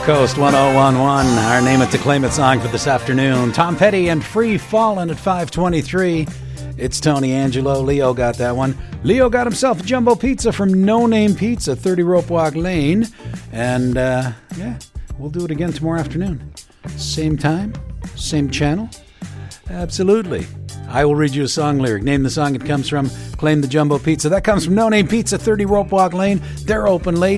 Coast 1011, our Name It to Claim It song for this afternoon. Tom Petty and Free Fallin' at 5:23. It's Tony Angelo. Leo got that one. Leo got himself a jumbo pizza from No Name Pizza, 30 Rope Walk Lane. And, yeah, we'll do it again tomorrow afternoon. Same time, same channel. Absolutely. I will read you a song lyric. Name the song it comes from. Claim the jumbo pizza. That comes from No Name Pizza, 30 Rope Walk Lane. They're open late.